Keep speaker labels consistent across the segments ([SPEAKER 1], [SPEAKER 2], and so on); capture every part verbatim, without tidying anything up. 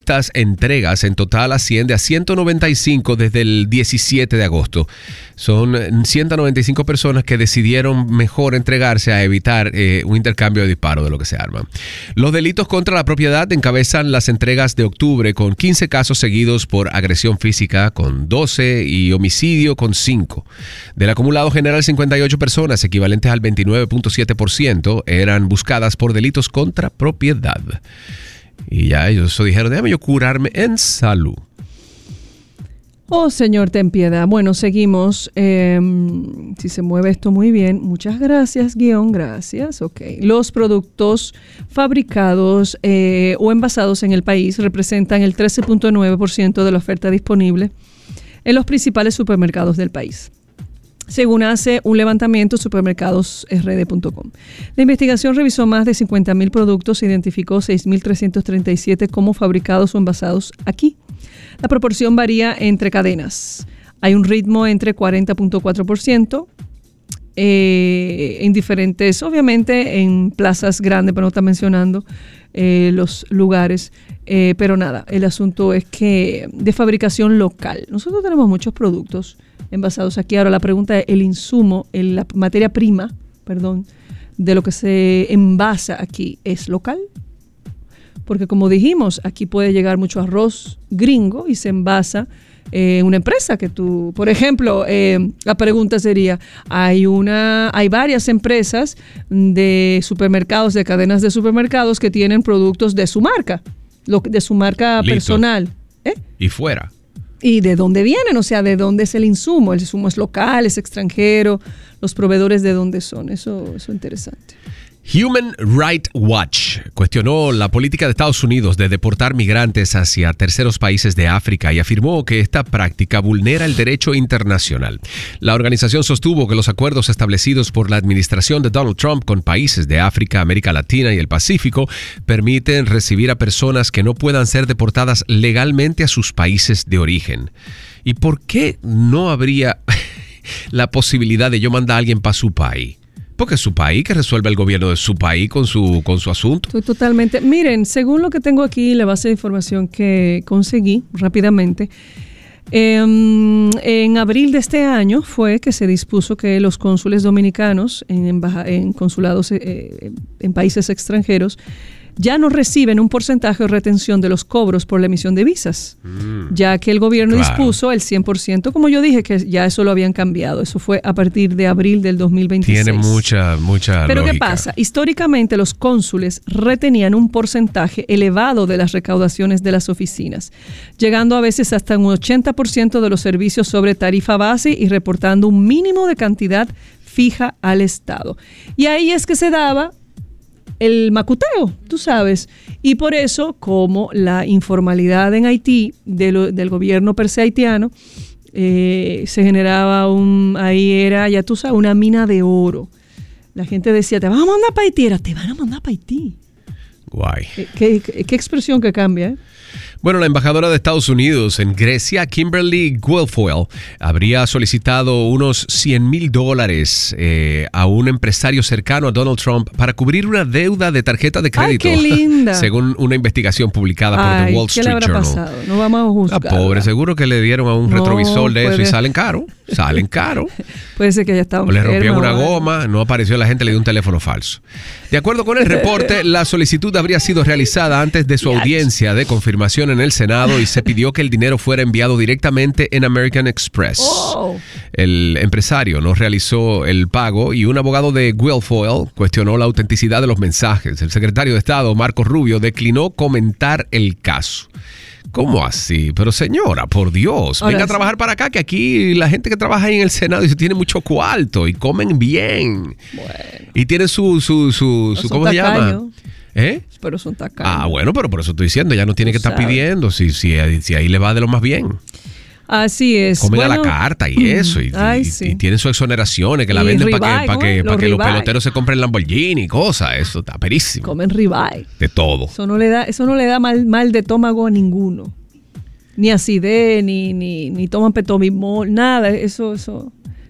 [SPEAKER 1] estas entregas en total asciende a ciento noventa y cinco desde el diecisiete de agosto. Son ciento noventa y cinco personas que decidieron mejor entregarse a evitar eh, un intercambio de disparos de lo que se arma. Los delitos contra la propiedad encabezan las entregas de octubre con quince casos seguidos por agresión física con doce y homicidio con cinco. Del acumulado general, cincuenta y ocho personas, equivalentes al veintinueve punto siete por ciento, eran buscadas por delitos contra propiedad. Y ya ellos dijeron, déjame yo curarme en salud.
[SPEAKER 2] Oh, Señor, ten piedad. Bueno, seguimos. Eh, si se mueve esto muy bien. Muchas gracias, guión. Gracias. Ok. Los productos fabricados eh, o envasados en el país representan el trece punto nueve por ciento de la oferta disponible en los principales supermercados del país, según hace un levantamiento supermercados r d punto com. La investigación revisó más de cincuenta mil productos e identificó seis mil trescientos treinta y siete como fabricados o envasados aquí. La proporción varía entre cadenas. Hay un ritmo entre cuarenta punto cuatro por ciento eh, en diferentes, obviamente en plazas grandes, pero no está mencionando eh, los lugares. Eh, pero nada, el asunto es que de fabricación local. Nosotros tenemos muchos productos envasados aquí. Ahora la pregunta es, el insumo, el, la materia prima, perdón, de lo que se envasa aquí, ¿es local? Porque como dijimos, aquí puede llegar mucho arroz gringo y se envasa en eh, una empresa que tú, por ejemplo, eh, la pregunta sería, hay una, hay varias empresas de supermercados, de cadenas de supermercados que tienen productos de su marca, lo, de su marca Listo. personal. ¿Eh?
[SPEAKER 1] Y fuera.
[SPEAKER 2] ¿Y de dónde vienen? O sea, ¿de dónde es el insumo? ¿El insumo es local, es extranjero? ¿Los proveedores de dónde son? Eso, eso es interesante.
[SPEAKER 1] Human Rights Watch cuestionó la política de Estados Unidos de deportar migrantes hacia terceros países de África y afirmó que esta práctica vulnera el derecho internacional. La organización sostuvo que los acuerdos establecidos por la administración de Donald Trump con países de África, América Latina y el Pacífico permiten recibir a personas que no puedan ser deportadas legalmente a sus países de origen. ¿Y por qué no habría la posibilidad de yo mandar a alguien para su país? Porque es su país, que resuelve el gobierno de su país con su, con su asunto.
[SPEAKER 2] Estoy totalmente. Miren, según lo que tengo aquí, la base de información que conseguí rápidamente, eh, en abril de este año fue que se dispuso que los cónsules dominicanos en, embaja, en consulados eh, en países extranjeros ya no reciben un porcentaje de retención de los cobros por la emisión de visas, mm, ya que el gobierno claro. dispuso el cien por ciento, como yo dije, que ya eso lo habían cambiado. Eso fue a partir de abril del dos mil veintiséis.
[SPEAKER 1] Tiene mucha, mucha
[SPEAKER 2] Pero
[SPEAKER 1] lógica.
[SPEAKER 2] ¿qué pasa? Históricamente los cónsules retenían un porcentaje elevado de las recaudaciones de las oficinas, llegando a veces hasta un ochenta por ciento de los servicios sobre tarifa base y reportando un mínimo de cantidad fija al Estado. Y ahí es que se daba el macuteo, tú sabes. Y por eso, como la informalidad en Haití de lo, del gobierno per se haitiano, eh, se generaba un, ahí era, ya tú sabes, una mina de oro. La gente decía, te van a mandar para Haití, era, te van a mandar para Haití.
[SPEAKER 1] Guay.
[SPEAKER 2] ¿Qué, qué, qué expresión que cambia, eh?
[SPEAKER 1] Bueno, la embajadora de Estados Unidos en Grecia, Kimberly Guilfoyle, habría solicitado unos cien mil dólares eh, a un empresario cercano a Donald Trump para cubrir una deuda de tarjeta de crédito.
[SPEAKER 2] ¡Ay, qué linda!
[SPEAKER 1] Según una investigación publicada por
[SPEAKER 2] Ay,
[SPEAKER 1] The Wall Street
[SPEAKER 2] Journal. ¿Qué le habrá
[SPEAKER 1] Journal.
[SPEAKER 2] pasado? No vamos a juzgar.
[SPEAKER 1] La pobre, seguro que le dieron a un no, retrovisor de puede... eso y salen caro. Salen caro.
[SPEAKER 2] Puede ser que ya estaba.
[SPEAKER 1] O le rompieron una goma, no apareció la gente, le dio un teléfono falso. De acuerdo con el reporte, la solicitud habría sido realizada antes de su audiencia de confirmación en el Senado y se pidió que el dinero fuera enviado directamente en American Express. Oh. El empresario no realizó el pago y un abogado de Guilfoyle cuestionó la autenticidad de los mensajes. El secretario de Estado, Marco Rubio, declinó comentar el caso. ¿Cómo así? Pero señora, por Dios, Ahora venga sí. a trabajar para acá, que aquí la gente que trabaja ahí en el Senado dice, tiene mucho cuarto y comen bien. Bueno. Y tiene su, su, su, su ¿cómo se llama? ¿Eh?
[SPEAKER 2] Pero son tacaños.
[SPEAKER 1] Ah, bueno, pero por eso estoy diciendo, ya no tiene que estar pidiendo, si, si, si ahí le va de lo más bien.
[SPEAKER 2] Así es.
[SPEAKER 1] Comen
[SPEAKER 2] bueno,
[SPEAKER 1] a la carta y eso, y,
[SPEAKER 2] ay,
[SPEAKER 1] y,
[SPEAKER 2] sí.
[SPEAKER 1] y tienen sus exoneraciones que la y venden para que, pa que, pa que los peloteros se compren Lamborghini y cosas, eso está perísimo.
[SPEAKER 2] Comen ribeye.
[SPEAKER 1] De todo.
[SPEAKER 2] Eso no le da, eso no le da mal, mal de estómago a ninguno. Ni acidez, ni, ni, ni toman petomimol, nada, eso, eso,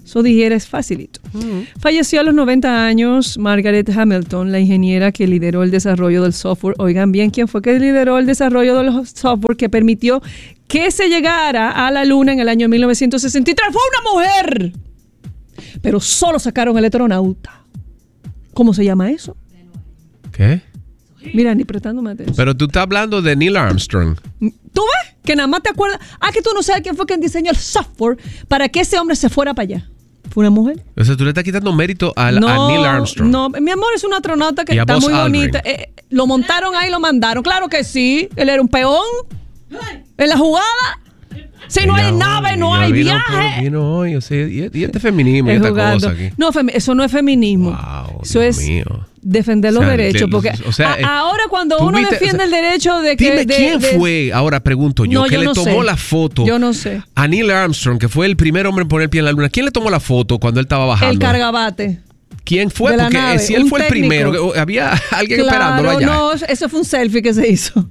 [SPEAKER 2] Eso dijera es facilito. Uh-huh. Falleció a los noventa años Margaret Hamilton, la ingeniera que lideró el desarrollo del software. Oigan bien, ¿quién fue que lideró el desarrollo del software que permitió que se llegara a la luna en el año mil novecientos sesenta y tres? Fue una mujer. Pero solo sacaron el astronauta. ¿Cómo se llama eso?
[SPEAKER 1] ¿Qué?
[SPEAKER 2] Mira, ni prestándome atención.
[SPEAKER 1] Pero tú estás hablando de Neil Armstrong.
[SPEAKER 2] ¿Tú ves? Que nada más te acuerdas. Ah, que tú no sabes quién fue quien diseñó el software para que ese hombre se fuera para allá. ¿Fue una mujer?
[SPEAKER 1] O sea, tú le estás quitando mérito a,
[SPEAKER 2] no,
[SPEAKER 1] a Neil Armstrong.
[SPEAKER 2] No, mi amor, es un astronauta que
[SPEAKER 1] y
[SPEAKER 2] está muy
[SPEAKER 1] Aldrin.
[SPEAKER 2] bonita. Eh, lo montaron ahí y lo mandaron. Claro que sí. Él era un peón en la jugada. Si no hay nave, no hay
[SPEAKER 1] vino,
[SPEAKER 2] viaje.
[SPEAKER 1] Vino hoy, o sea, y, y este feminismo y esta
[SPEAKER 2] jugando.
[SPEAKER 1] cosa aquí.
[SPEAKER 2] No, eso no es feminismo.
[SPEAKER 1] Wow,
[SPEAKER 2] eso
[SPEAKER 1] Dios
[SPEAKER 2] es
[SPEAKER 1] mío.
[SPEAKER 2] defender los
[SPEAKER 1] o sea,
[SPEAKER 2] derechos.
[SPEAKER 1] de,
[SPEAKER 2] Porque
[SPEAKER 1] o sea,
[SPEAKER 2] a, ahora cuando uno
[SPEAKER 1] viste,
[SPEAKER 2] defiende
[SPEAKER 1] o sea,
[SPEAKER 2] el derecho de que...
[SPEAKER 1] Dime,
[SPEAKER 2] de,
[SPEAKER 1] ¿quién
[SPEAKER 2] de,
[SPEAKER 1] fue, ahora pregunto yo,
[SPEAKER 2] no,
[SPEAKER 1] que
[SPEAKER 2] yo
[SPEAKER 1] le
[SPEAKER 2] no
[SPEAKER 1] tomó
[SPEAKER 2] sé.
[SPEAKER 1] la foto
[SPEAKER 2] yo no sé.
[SPEAKER 1] a Neil Armstrong, que fue el primer hombre en poner pie en la luna? ¿Quién le tomó la foto cuando él estaba bajando?
[SPEAKER 2] El cargabate.
[SPEAKER 1] ¿Quién fue?
[SPEAKER 2] Porque
[SPEAKER 1] nave, si él fue
[SPEAKER 2] técnico.
[SPEAKER 1] el primero, había alguien
[SPEAKER 2] claro,
[SPEAKER 1] esperándolo allá.
[SPEAKER 2] No, eso fue un selfie que se hizo.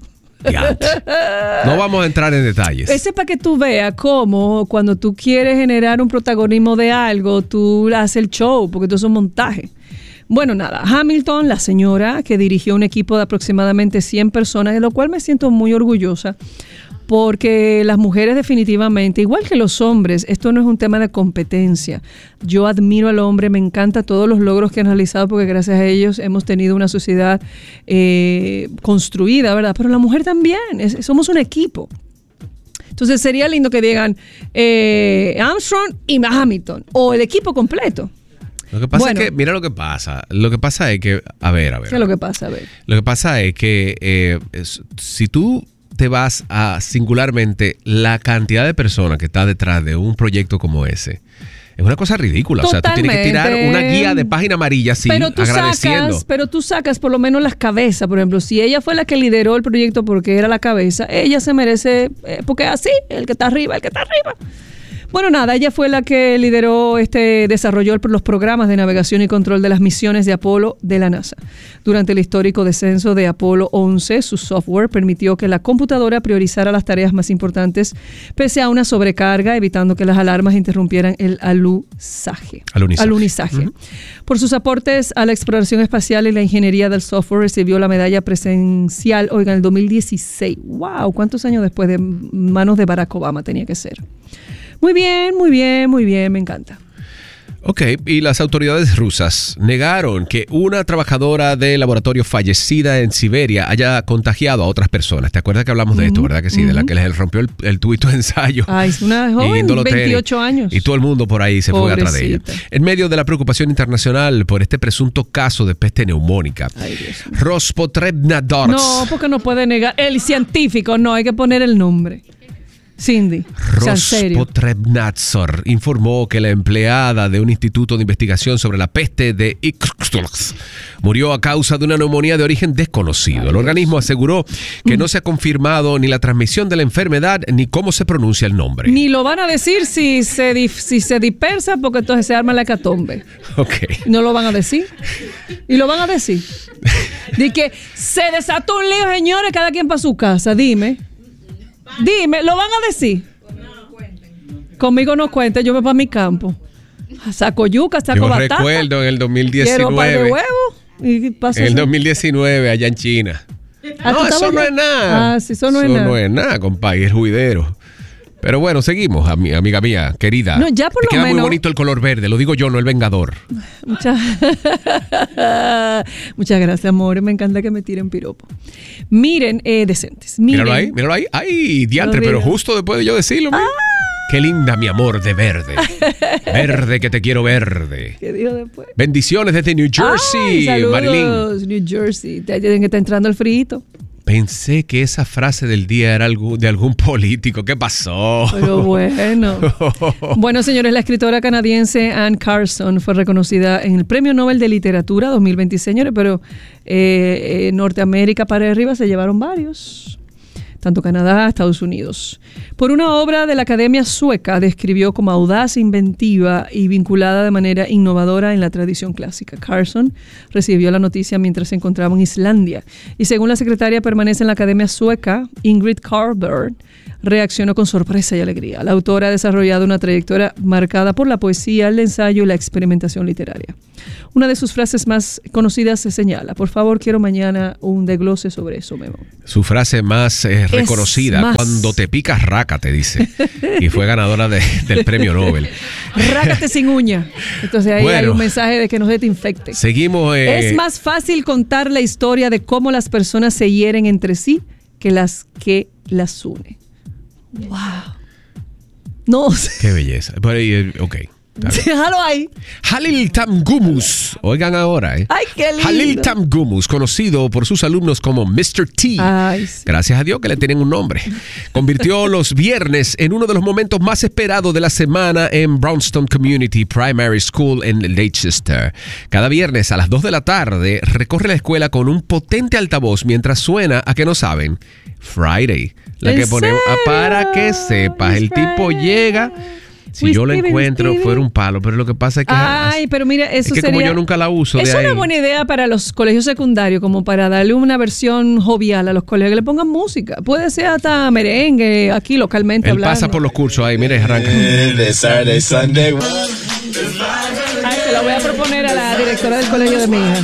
[SPEAKER 1] No vamos a entrar en detalles.
[SPEAKER 2] Ese es para que tú veas cómo cuando tú quieres generar un protagonismo de algo, tú haces el show, porque todo es un montaje. Bueno, nada, Hamilton, la señora que dirigió un equipo de aproximadamente cien personas, de lo cual me siento muy orgullosa, porque las mujeres definitivamente, igual que los hombres, esto no es un tema de competencia. Yo admiro al hombre, me encanta todos los logros que han realizado, porque gracias a ellos hemos tenido una sociedad eh, construida, ¿verdad? Pero la mujer también, es, somos un equipo. Entonces sería lindo que digan eh, Armstrong y Hamilton, o el equipo completo.
[SPEAKER 1] Lo que pasa
[SPEAKER 2] bueno,
[SPEAKER 1] es que, mira lo que pasa. Lo que pasa es que, a ver, a ver.
[SPEAKER 2] ¿Qué es lo que pasa? A ver.
[SPEAKER 1] Lo que pasa es que eh, es, si tú te vas a singularmente la cantidad de personas que está detrás de un proyecto como ese, es una cosa ridícula.
[SPEAKER 2] Totalmente.
[SPEAKER 1] O sea, tú tienes que tirar una guía de página amarilla así,
[SPEAKER 2] pero tú
[SPEAKER 1] agradeciendo.
[SPEAKER 2] Sacas, pero tú sacas por lo menos las cabezas. Por ejemplo, si ella fue la que lideró el proyecto porque era la cabeza, ella se merece, eh, porque así, el que está arriba, el que está arriba. Bueno, nada, ella fue la que lideró, este, desarrolló los programas de navegación y control de las misiones de Apolo de la NASA. Durante el histórico descenso de Apolo once, su software permitió que la computadora priorizara las tareas más importantes, pese a una sobrecarga, evitando que las alarmas interrumpieran el alunizaje.
[SPEAKER 1] Alunizaje.
[SPEAKER 2] alunizaje. Uh-huh. Por sus aportes a la exploración espacial y la ingeniería del software, recibió la medalla presidencial, oigan, en el dos mil dieciséis. ¡Wow! ¿Cuántos años después de manos de Barack Obama tenía que ser? Muy bien, muy bien, muy bien, me encanta.
[SPEAKER 1] Ok, y las autoridades rusas negaron que una trabajadora de laboratorio fallecida en Siberia haya contagiado a otras personas. ¿Te acuerdas que hablamos de uh-huh, esto, verdad que sí? Uh-huh. De la que les rompió el, el tuito de ensayo.
[SPEAKER 2] Ay, es una joven, veintiocho años.
[SPEAKER 1] Y todo el mundo por ahí se Pobrecita. fue atrás de ella. En medio de la preocupación internacional por este presunto caso de peste neumónica.
[SPEAKER 2] Ay, Dios mío.
[SPEAKER 1] Rospotrebnador.
[SPEAKER 2] No, porque no puede negar. El científico, no, hay que poner el nombre. Cindy,
[SPEAKER 1] Rospotrebnadzor informó que la empleada de un instituto de investigación sobre la peste de Irkutsk murió a causa de una neumonía de origen desconocido. El organismo aseguró que no se ha confirmado ni la transmisión de la enfermedad ni cómo se pronuncia el nombre.
[SPEAKER 2] Ni lo van a decir si se, dif- si se dispersa, porque entonces se arma la hecatombe.
[SPEAKER 1] Okay.
[SPEAKER 2] No lo van a decir. Y lo van a decir. De que se desató un lío, señores, cada quien para su casa. Dime. Dime, ¿lo van a decir? No, cuenten. Conmigo no cuenten, yo me voy para mi campo. Saco yuca, saco
[SPEAKER 1] yo
[SPEAKER 2] batata.
[SPEAKER 1] Yo recuerdo en el dos mil diecinueve.
[SPEAKER 2] Quiero par de huevos. Y paso
[SPEAKER 1] en el
[SPEAKER 2] así.
[SPEAKER 1] dos mil diecinueve, allá en China.
[SPEAKER 2] ¿Ah,
[SPEAKER 1] no, eso no es nada.
[SPEAKER 2] Ah, sí, eso no
[SPEAKER 1] eso
[SPEAKER 2] es nada.
[SPEAKER 1] Eso no es nada, compadre, es juidero. Pero bueno, seguimos, ami- amiga mía, querida.
[SPEAKER 2] No, ya por
[SPEAKER 1] Te
[SPEAKER 2] lo
[SPEAKER 1] queda
[SPEAKER 2] menos.
[SPEAKER 1] muy bonito el color verde, lo digo yo, no el vengador.
[SPEAKER 2] Muchas, Muchas gracias, amor. Me encanta que me tiren piropo. Miren, eh, decentes. Miren.
[SPEAKER 1] Míralo ahí, míralo ahí. Ay, diantre, pero justo después de yo decirlo. Ah. Qué linda, mi amor, de verde. Verde que te quiero verde.
[SPEAKER 2] ¿Qué dijo después?
[SPEAKER 1] Bendiciones desde New Jersey,
[SPEAKER 2] Ay, saludos,
[SPEAKER 1] Marilyn.
[SPEAKER 2] New Jersey. Te tienen que estar entrando el frito.
[SPEAKER 1] Pensé que esa frase del día era algo, de algún político. ¿Qué pasó?
[SPEAKER 2] Pero bueno. Bueno, señores, la escritora canadiense Anne Carson fue reconocida en el Premio Nobel de Literatura dos mil veinte, señores, pero eh, eh, Norteamérica para arriba se llevaron varios. Tanto Canadá, Estados Unidos. Por una obra de la Academia Sueca, describió como audaz, inventiva y vinculada de manera innovadora en la tradición clásica. Carson recibió la noticia mientras se encontraba en Islandia. Y según la secretaria permanece en la Academia Sueca, Ingrid Carlberg, reaccionó con sorpresa y alegría. La autora ha desarrollado una trayectoria marcada por la poesía, el ensayo y la experimentación literaria. Una de sus frases más conocidas se señala: por favor, quiero mañana un desglose sobre eso, Memo.
[SPEAKER 1] Su frase más eh, reconocida, más... cuando te picas, rácate, dice. Y fue ganadora de, del premio Nobel.
[SPEAKER 2] Rácate sin uña. Entonces ahí bueno, hay un mensaje de que no se te infecte.
[SPEAKER 1] Seguimos. Eh...
[SPEAKER 2] Es más fácil contar la historia de cómo las personas se hieren entre sí que las que las une. ¡Wow! No sé.
[SPEAKER 1] Qué belleza. Ok.
[SPEAKER 2] Déjalo ahí.
[SPEAKER 1] Halil Tamgumus. Oigan ahora, ¿eh?
[SPEAKER 2] Ay, qué lindo.
[SPEAKER 1] Halil Tamgumus, conocido por sus alumnos como mister T.
[SPEAKER 2] Ay, sí.
[SPEAKER 1] Gracias a Dios que le tienen un nombre. Convirtió los viernes en uno de los momentos más esperados de la semana en Brownstone Community Primary School en Leicester. Cada viernes a las dos de la tarde recorre la escuela con un potente altavoz mientras suena, a que no saben, Friday. La que ponemos para que sepas. El tipo llega. Si
[SPEAKER 2] Pues
[SPEAKER 1] yo la
[SPEAKER 2] Steven,
[SPEAKER 1] encuentro,
[SPEAKER 2] Steven.
[SPEAKER 1] fuera un palo, pero lo que pasa es que...
[SPEAKER 2] Ay, pero mira, eso
[SPEAKER 1] es que
[SPEAKER 2] sería...
[SPEAKER 1] como yo nunca la uso
[SPEAKER 2] Es
[SPEAKER 1] de
[SPEAKER 2] una
[SPEAKER 1] ahí.
[SPEAKER 2] buena idea para los colegios secundarios, como para darle una versión jovial a los colegios, que le pongan música. Puede ser hasta merengue, aquí localmente
[SPEAKER 1] Él
[SPEAKER 2] hablando.
[SPEAKER 1] pasa por los cursos ahí, mire, arranca.
[SPEAKER 3] Saturday, Sunday.
[SPEAKER 2] Ay, se lo voy a proponer a la directora del colegio de mi hija.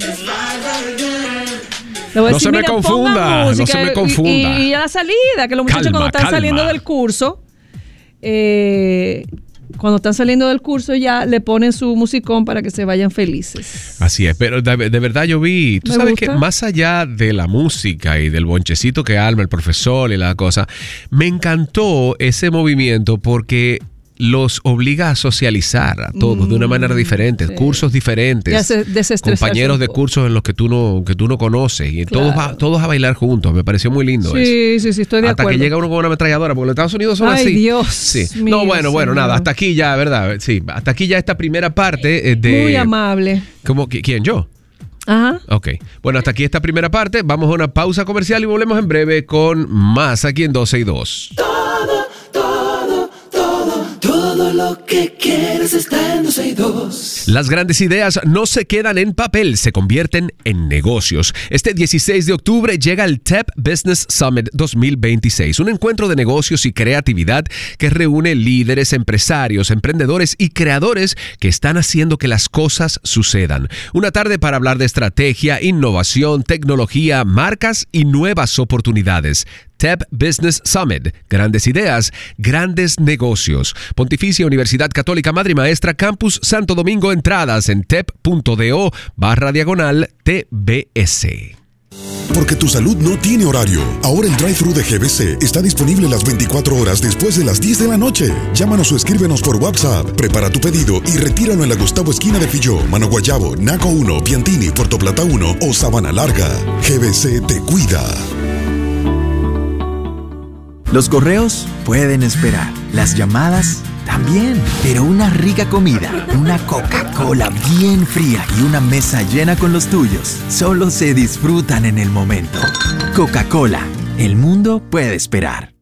[SPEAKER 2] Le voy a
[SPEAKER 1] No
[SPEAKER 2] decir,
[SPEAKER 1] se me
[SPEAKER 2] mira,
[SPEAKER 1] confunda,
[SPEAKER 2] pongan
[SPEAKER 1] no
[SPEAKER 2] música,
[SPEAKER 1] se me
[SPEAKER 2] y-
[SPEAKER 1] confunda.
[SPEAKER 2] Y, y a la salida, que los muchachos
[SPEAKER 1] Calma,
[SPEAKER 2] cuando están
[SPEAKER 1] calma.
[SPEAKER 2] saliendo del curso, eh, cuando están saliendo del curso ya le ponen su musicón para que se vayan felices.
[SPEAKER 1] Así es, pero de, de verdad yo vi, tú
[SPEAKER 2] Me
[SPEAKER 1] sabes
[SPEAKER 2] gusta.
[SPEAKER 1] que más allá de la música y del bonchecito que arma el profesor y la cosa, me encantó ese movimiento porque los obliga a socializar a todos
[SPEAKER 2] Mm,
[SPEAKER 1] de una manera diferente,
[SPEAKER 2] sí.
[SPEAKER 1] cursos diferentes,
[SPEAKER 2] Ya se- desestresarse
[SPEAKER 1] compañeros
[SPEAKER 2] un
[SPEAKER 1] de
[SPEAKER 2] poco.
[SPEAKER 1] cursos en los que tú no, que tú no conoces y
[SPEAKER 2] Claro.
[SPEAKER 1] todos, va- todos a bailar juntos, me pareció muy lindo eso.
[SPEAKER 2] Sí, sí, sí, estoy de
[SPEAKER 1] Hasta
[SPEAKER 2] acuerdo.
[SPEAKER 1] que llega uno con una ametralladora, porque los Estados Unidos son
[SPEAKER 2] Ay,
[SPEAKER 1] así.
[SPEAKER 2] Dios
[SPEAKER 1] Sí.
[SPEAKER 2] mío,
[SPEAKER 1] No, bueno, bueno,
[SPEAKER 2] señor.
[SPEAKER 1] nada, hasta aquí ya, ¿verdad? Sí, hasta aquí ya esta primera parte eh, de...
[SPEAKER 2] Muy amable.
[SPEAKER 1] ¿Cómo? ¿Qui- ¿Quién? ¿Yo?
[SPEAKER 2] Ajá.
[SPEAKER 1] Ok. Bueno, hasta aquí esta primera parte. Vamos a una pausa comercial y volvemos en breve con más aquí en doce y dos.
[SPEAKER 3] Todo lo que quieres está en doce y dos.
[SPEAKER 1] Las grandes ideas no se quedan en papel, se convierten en negocios. Este dieciséis de octubre llega el T E P Business Summit dos mil veintiséis, un encuentro de negocios y creatividad que reúne líderes, empresarios, emprendedores y creadores que están haciendo que las cosas sucedan. Una tarde para hablar de estrategia, innovación, tecnología, marcas y nuevas oportunidades. T E P Business Summit. Grandes ideas, grandes negocios. Pontificia Universidad Católica Madre y Maestra Campus Santo Domingo. Entradas en tep.do barra diagonal T B S.
[SPEAKER 4] Porque tu salud no tiene horario. Ahora el drive-thru de G B C está disponible las veinticuatro horas después de las diez de la noche. Llámanos o escríbenos por WhatsApp. Prepara tu pedido y retíralo en la Gustavo esquina de Filló, Mano Guayabo, Naco uno, Piantini, Puerto Plata uno o Sabana Larga. G B C te cuida.
[SPEAKER 5] Los correos pueden esperar, las llamadas también, pero una rica comida, una Coca-Cola bien fría y una mesa llena con los tuyos solo se disfrutan en el momento. Coca-Cola, el mundo puede esperar.